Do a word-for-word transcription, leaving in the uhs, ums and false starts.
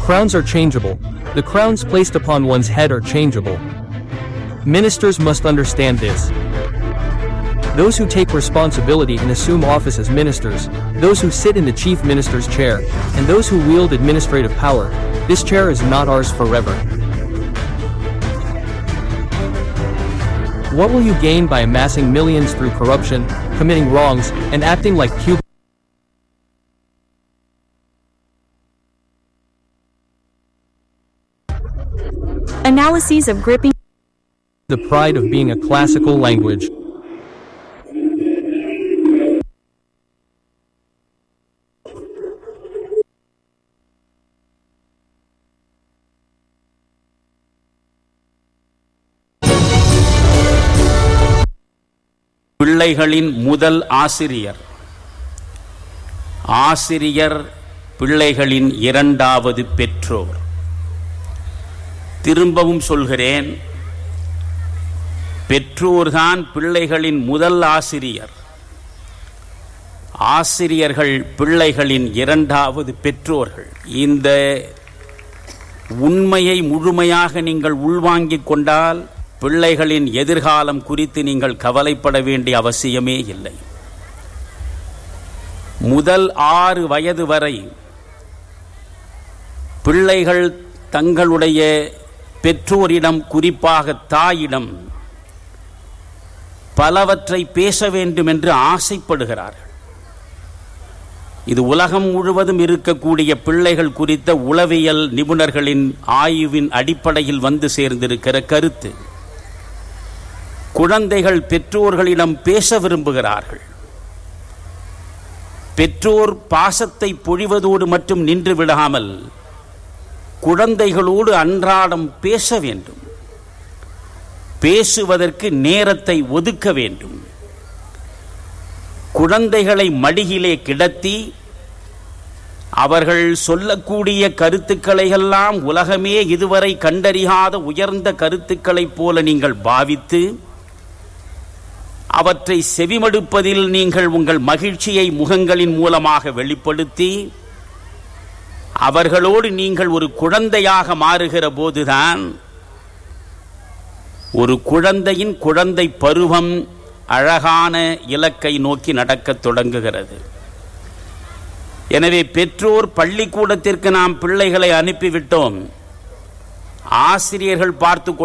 Crowns are changeable. The crowns placed upon one's head are changeable. Ministers must understand this. Those who take responsibility and assume office as ministers, those who sit in the chief minister's chair, and those who wield administrative power, this chair is not ours forever. What will you gain by amassing millions through corruption, committing wrongs, and acting like Cuba? Analyses of gripping The pride of being a classical language. பிள்ளைகளின் முதல் ஆசிரியர். ஆசிரியர் பிள்ளைகளின் இரண்டாவது பெற்றோர். திரும்பவும் சொல்கிறேன், பெற்றோர்தான் பிள்ளைகளின் முதல் ஆசிரியர். ஆசிரியர்கள் பிள்ளைகளின் இரண்டாவது பெற்றோர்கள். இந்த உண்மையை முழுமையாக நீங்கள் உள்வாங்கிக் கொண்டால் பிள்ளைகளின் எதிர்காலம் குறித்து நீங்கள் கவலைப்பட வேண்டிய அவசியமே இல்லை. முதல் ஆறு வயது வரை பிள்ளைகள் தங்களுடைய பெற்றோரிடம், குறிப்பாக தாயிடம் பலவற்றை பேச வேண்டும் என்று ஆசைப்படுகிறார்கள். இது உலகம் முழுவதும் இருக்கக்கூடிய பிள்ளைகள் குறித்த உளவியல் நிபுணர்களின் ஆய்வின் அடிப்படையில் வந்து சேர்ந்திருக்கிற கருத்து. குழந்தைகள் பெற்றோர்களிடம் பேச விரும்புகிறார்கள். பெற்றோர் பாசத்தை பொழிவதோடு மட்டும் நின்று விடாமல் குழந்தைகளோடு அன்றாடம் பேச வேண்டும். பேசுவதற்கு நேரத்தை ஒதுக்க வேண்டும். குழந்தைகளை மடியிலே கிடத்தி அவர்கள் சொல்லக்கூடிய கருத்துக்களை எல்லாம் உலகமே இதுவரை கண்டறியாத உயர்ந்த கருத்துக்களைப் போல நீங்கள் பாவித்து அவற்றை செவிமடுப்பதில் நீங்கள் உங்கள் மகிழ்ச்சியை முகங்களின் மூலமாக வெளிப்படுத்தி அவர்களோடு நீங்கள் ஒரு குழந்தையாக மாறுகிற போதுதான் ஒரு குழந்தையின் குழந்தை பருவம் அழகான இலக்கை நோக்கி நடக்கத் தொடங்குகிறது. எனவே பெற்றோர் பள்ளிக்கூடத்திற்கு நாம் பிள்ளைகளை அனுப்பிவிட்டோம், ஆசிரியர்கள் பார்த்து